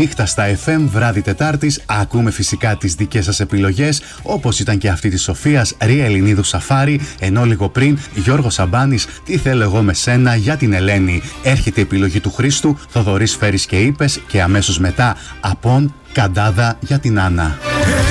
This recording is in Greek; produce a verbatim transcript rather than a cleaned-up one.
Νύχτα στα εφ εμ, βράδυ Τετάρτης, ακούμε φυσικά τις δικές σας επιλογές, όπως ήταν και αυτή της Σοφίας, Ρία Ελληνίδου Σαφάρη, ενώ λίγο πριν Γιώργος Σαμπάνης, Τι θέλω εγώ με σένα, για την Ελένη. Έρχεται η επιλογή του Χρήστου, Θοδωρής Φέρης και Είπες, και αμέσως μετά Απόν, Καντάδα για την Άννα.